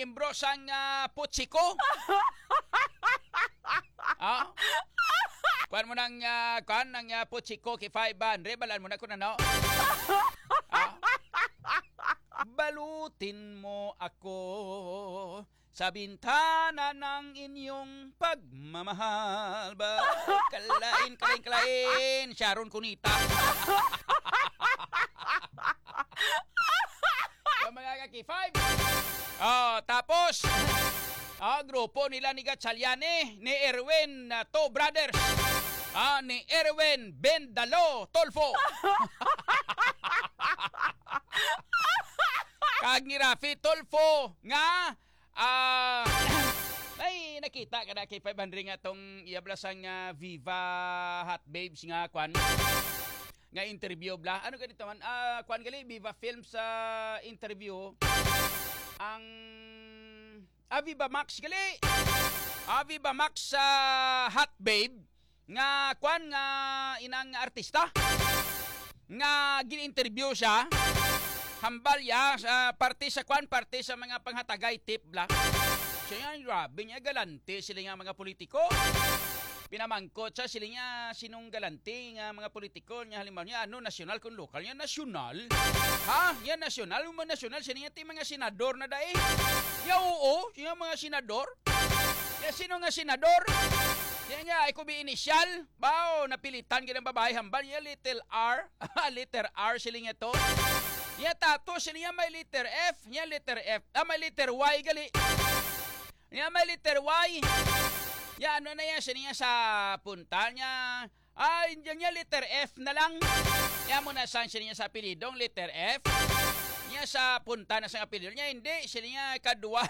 miyembro sang Putsiko. Kuan mo nang Putsiko K500, balan mo na ko na no. Balutin mo ako sa bintana ng inyong pagmamahal. Kalain. Sharon Cunita. So, mga K5. Tapos, grupo nila ni Gatchaliane, ni Erwin To Brothers, ni Erwin Bendalo Tolfo. Kag ni Rafi Tolfo nga ay nakita ka na kay 500 nga tong iablasang Viva Hot Babes nga kwan nga interview bla. Ano ganito man kwan gali Viva Films sa interview ang Viva Max gali. Viva Max sa Hot Babe nga kwan nga inang artista nga gin-interview siya. Hambal ya parte sa kwan, parte sa mga panghatagay tip bla. Siya nga grabe niya galante sila nga mga politiko. Pinamangkot sa sila nga sinong galante nga mga politiko niya halimbawa niya nasyonal kung lokal niya nasyonal. Yan nasyonal, nasyonal sila nga mga senador na dae. Ya oo, yung mga senador. Ya sino nga senador? Yan nga, ay kubi inisyal. Bao, napilitan ka ng babae hambal niya little R. Letter R sila nga to. Ya tato siya may letter F, niya letter F. May letter Y gali. Niya may letter Y. Ya ano na yan siya sa punta niya. Diyan niya letter F na lang. Ya mo na saan siya sa apelidong letter F. Niya sa punta na sa apelido niya hindi siya niya kadua.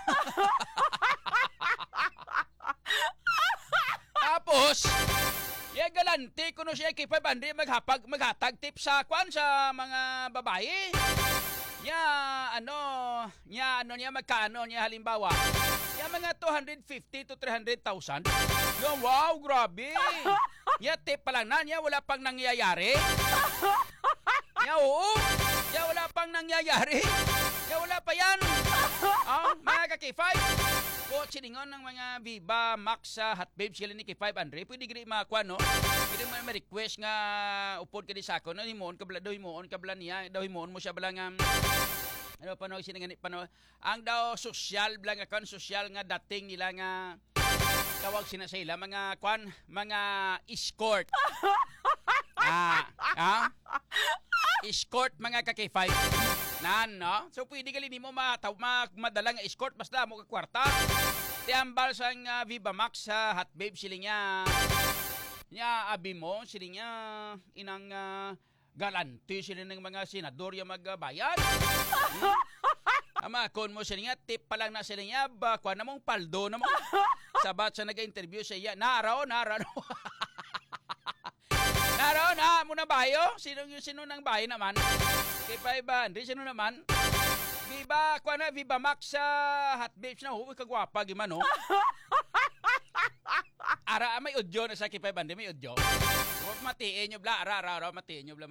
Tapos ya galante kuno siya kay 500 maghatag tip sa kwan sa mga babae. Niya magkano niya halimbawa. Ya mga 250 to 300,000. Yo wow, grabe. Ya tip pa lang na niya wala pang nangyayari. Ya oo. Ya wala pang nangyayari. Ya wala pa yan. Mga ka-K5. Po, siningon ng mga Viva Max sa Hot Babes sila ni K500. Pwede gini makakuha, no? Pwede mo ma-request nga upod ka di sa ako. Himoon kabla niya. Daw himoon mo siya bala nga ano pa no, sinangani pa no. Ang daw social bala nga kan social nga dating nila nga tawag sina sa ila mga kwan, mga escort. Escort mga ka-K5. No? So pwede gali nimo madala nga escort basta mo ka kwarta. Tiambal sang Viva Max sa Hot Babe sila nya abi mo sila nya inang galante sila ng mga senador yung magbayad. Kon mo sila nga tip pa lang na sila nya kuha na mong paldo na mo. Sabat sa nag-interview siya naraw na muna bayo. Sino nang bayo naman? Kay 500, sino naman? Viva Max sa Hot Babes na huwag kagwapa gimano. Ara may udyo na sa kay 500 may udyo. Huwag matiin nyo bla matiin nyo.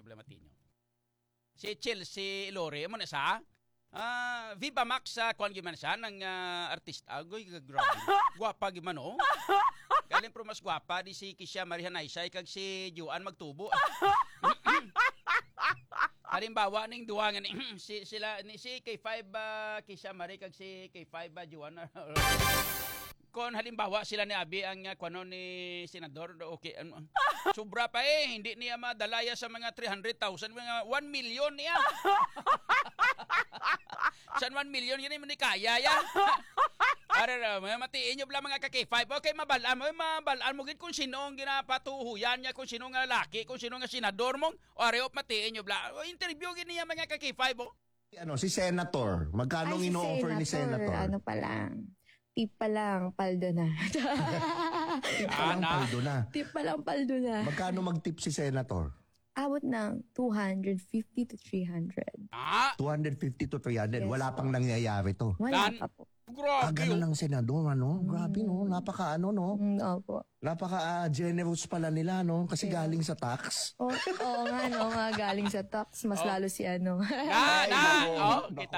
Si Chelsea Lore mo na sa Viva Max sa kuan giman siya ng artista. Agoy grabe. Gwapa gimano. Galing pro mas gwapa di si Kisha Maria Naisay kag si Juan Magtubo. Halimbawa ning duwa nga si K5 Kisha Maria kag si K5 Juan. Kon halimbawa sila ni Abi ang kuno ni senador okay sobra pa hindi niya madalaya sa mga 300,000 mga 1 million niya. San 1 million yun ni kaya ya. Ara matiin nyo bala mga ka-K5. Okay, mabalaan mo gid kung sino ang ginapatuhuyan niya, kung sino nga lalaki, kung sino nga senador mo. O areop matiin nyo bala. Interview gid niya mga ka-K5. Si Senator, magkano ino-offer ni Senator? Ano pa lang? Tip pa lang, paldo na. Tip pa lang, paldo na. Magkano mag-tip si Senator? Abot ng 250 to 300. 250 to 300. Yes, wala pang nangyayari to. Wala pa po. Grabe. Ganun ang senador, ano? Grabe, no? Napaka, no? Opo. Napaka generous pala nila, no? Kasi galing sa tax. Oo nga, no? Mga galing sa tax. Mas lalo si ano. Kita